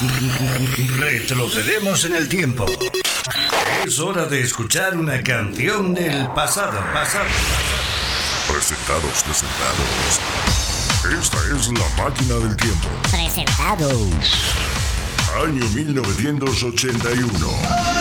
Retrocedemos en el tiempo. Es hora de escuchar una canción del pasado. Presentados. Esta es la máquina del tiempo. Presentados. Año 1981.